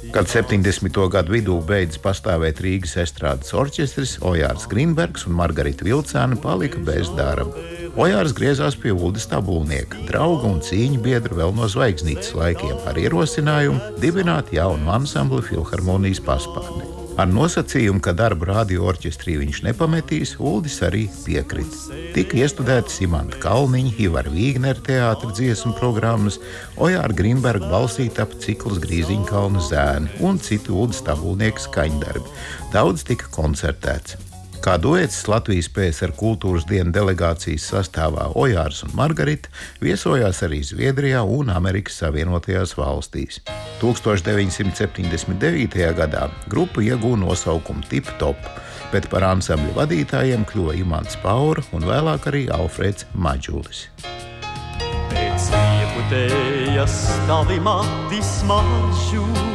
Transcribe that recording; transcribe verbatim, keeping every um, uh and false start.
Kad septiņdesmito gadu vidū beidz pastāvēt Rīgas estrādes orķestris, Ojārs Grīnbergs un Margarita Vilcēna palika bez darba. Ojārs griezās pie Uldis Tabulnieka, drauga un cīņu biedra vēl no Zvaigznītes laikiem, ar ierosinājumu dibināt jaunu ansambli Filharmonijas paspārnē. Ar nosacījumu, ka darbu radio orķestrī viņš nepametīs, Uldis arī piekrita. Tika iestudētas Imanta Kalniņa, Ivara Vīgnera teātra dziesmu programmas, Ojāra Grīnberga balsī tapa cikls Grīziņkalna zēni un citu Uldis Tabulnieka skaņdarbi. Daudz tika koncertēts. Kā duets Latvijas P S R kultūras dienu delegācijas sastāvā Ojārs un Margarita viesojās arī Zviedrijā un Amerikas Savienotajās valstīs. tūkstoš deviņsimt septiņdesmit devītajā gadā grupa iegūta nosaukumu Tip Top, bet par ansambļa vadītājiem kļuva Imants Paura un vēlāk arī Alfrēds Maģulis. Pēc ieputējas tavi mati smaržu